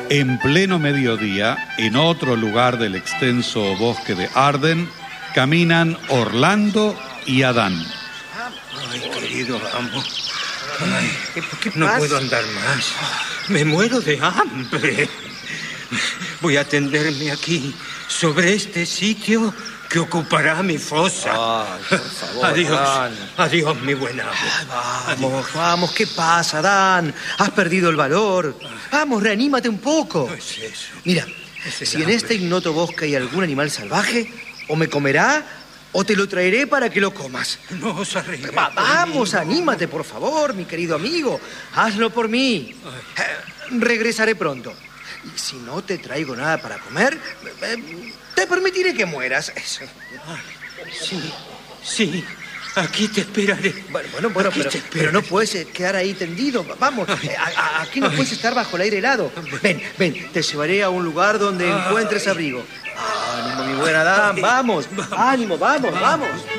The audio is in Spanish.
En pleno mediodía, en otro lugar del extenso bosque de Arden, caminan Orlando y Adán. Ay, querido amo. Ay, ¿Qué no pasa? puedo andar más. Me muero de hambre. Voy a tenderme aquí, sobre este sitio que ocupará mi fosa. Ay, por favor, Adiós, Dan. adiós, mi buena amo. Vamos, ¿qué pasa, Dan? Has perdido el valor. Vamos, reanímate un poco. No es eso. Mira, Es el si en hambre. este ignoto bosque hay algún animal salvaje, o me comerá, o te lo traeré para que lo comas. No os arregléis Vamos, conmigo. anímate, por favor, mi querido amigo. Hazlo por mí. Regresaré pronto. Y si no te traigo nada para comer, te permitiré que mueras. Eso. Sí, aquí te esperaré. Bueno, Aquí te pero esperaré. no puedes quedar ahí tendido. Vamos, aquí no puedes estar bajo el aire helado. Ven, te llevaré a un lugar donde encuentres abrigo. Ánimo, mi buena Adán, vamos. Ánimo, vamos.